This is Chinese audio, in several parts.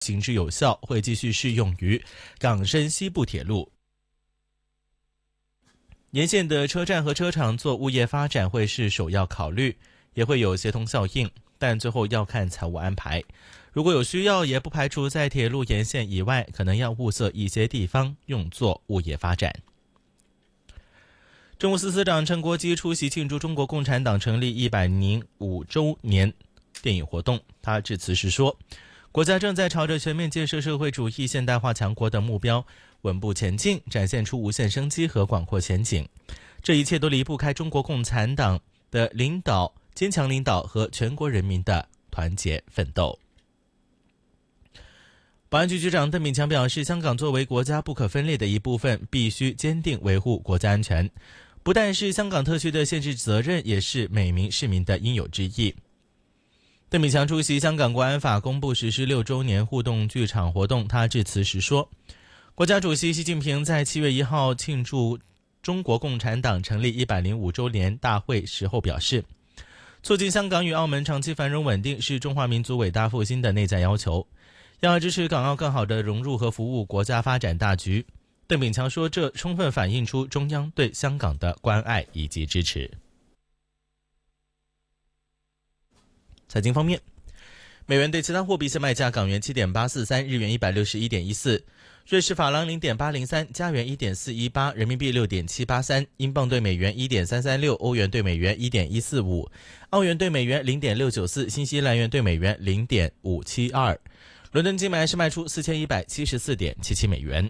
行之有效，会继续适用于港深西部铁路。沿线的车站和车厂做物业发展会是首要考虑，也会有协同效应，但最后要看财务安排。如果有需要，也不排除在铁路沿线以外，可能要物色一些地方用作物业发展。政务司司长陈国基出席庆祝中国共产党成立105周年电影活动，他致辞时说，国家正在朝着全面建设社会主义现代化强国的目标稳步前进，展现出无限生机和广阔前景。这一切都离不开中国共产党的领导、坚强领导和全国人民的团结奋斗。保安局局长邓炳强表示，香港作为国家不可分裂的一部分，必须坚定维护国家安全，不但是香港特区的宪制责任，也是每名市民的应有之义。邓炳强出席香港国安法公布实施6周年互动剧场活动，他致辞时说，国家主席习近平在7月1号庆祝中国共产党成立105周年大会时候表示，促进香港与澳门长期繁荣稳定是中华民族伟大复兴的内在要求，要支持港澳更好地融入和服务国家发展大局。邓炳强说，这充分反映出中央对香港的关爱以及支持。财经方面，美元对其他货币现卖价：港元7.843，日元161.14，瑞士法郎0.803，加元1.418，人民币6.783，英镑对美元1.336，欧元对美元1.145，澳元对美元0.694，新西兰元对美元0.572。伦敦金买是卖出4174.77美元。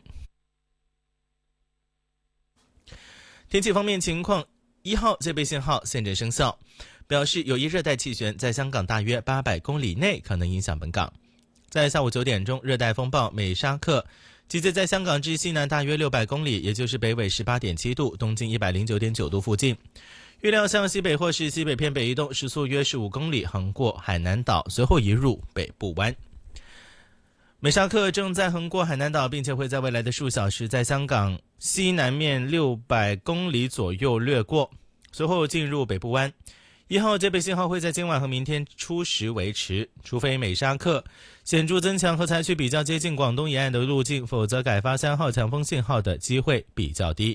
天气方面情况，1号戒备信号现正生效，表示有一热带气旋在香港大约800公里内可能影响本港。在下午9点钟，热带风暴美沙克集结在香港至西南大约600公里，也就是北纬18.7度、东经109.9度附近。预料向西北或是西北偏北移动，时速约15公里，横过海南岛，随后移入北部湾。美沙克正在横过海南岛，并且会在未来的数小时在香港西南面600公里左右掠过，随后进入北部湾。1号戒备信号会在今晚和明天初时维持，除非美沙克显著增强和采取比较接近广东沿岸的路径，否则改发3号强风信号的机会比较低。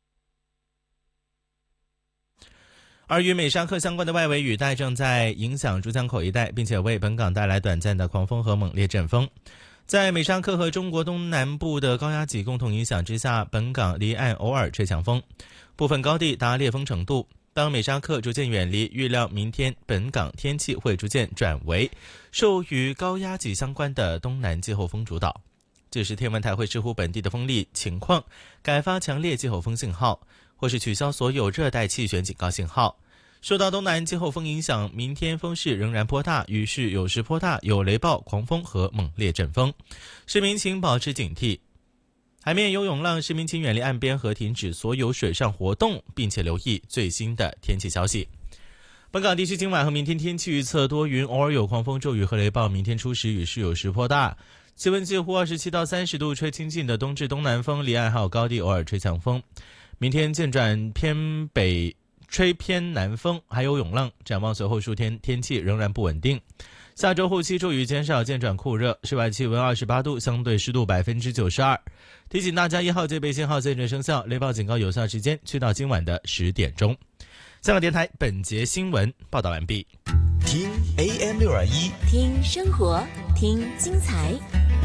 而与美沙克相关的外围雨带正在影响珠江口一带，并且为本港带来短暂的狂风和猛烈阵风。在美沙克和中国东南部的高压脊共同影响之下，本港离岸偶尔吹强风，部分高地达烈风程度。当美沙克逐渐远离，预料明天本港天气会逐渐转为受与高压脊相关的东南季候风主导。这时天文台会视乎本地的风力情况，改发强烈季候风信号，或是取消所有热带气旋警告信号。受到东南季候风影响，明天风势仍然颇大，雨势有时颇大，有雷暴、狂风和猛烈阵风，市民请保持警惕。海面有涌浪，市民请远离岸边和停止所有水上活动，并且留意最新的天气消息。本港地区今晚和明天天气预测多云，偶尔有狂风骤雨和雷暴，明天初时雨势有时颇大，气温介乎27到30度，吹清劲的东至东南风，离岸还有高地偶尔吹强风。明天渐转偏北，吹偏南风，还有涌浪。展望随后数天天气仍然不稳定，下周后期骤雨减少，渐转酷热，室外气温28度，相对湿度92%。提醒大家，1号戒备信号现正生效，雷暴警告有效时间去到今晚的10点钟。香港电台本节新闻报道完毕。 听 AM621， 听生活，听精彩。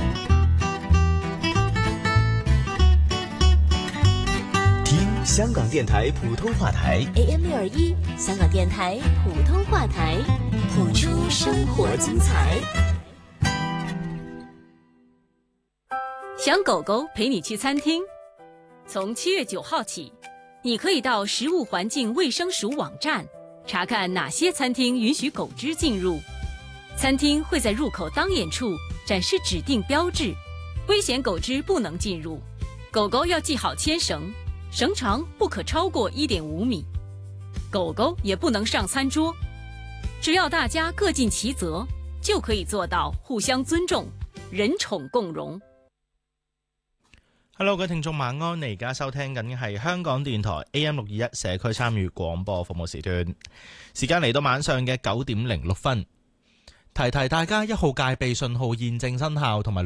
听香港电台普通话台 AM621，香港电台普通话台，谱出生活精彩。 想狗狗陪你去餐厅？从7月9号起，你可以到食物环境卫生署网站查看哪些餐厅允许狗只进入。餐厅会在入口当眼处展示指定标志，危险狗只不能进入。狗狗要系好牵绳，绳长不可超过1.5米。狗狗也不能上餐桌。只要大家各尽其责，就可以做到互相尊重，人寵共融。 Hello， 各位聽眾晚安，你而家收聽緊嘅係香港電台 AM621 社區參與廣播服務時段，時間嚟到晚上嘅9點06分。 提提大家，1號戒備信號現正生效，同埋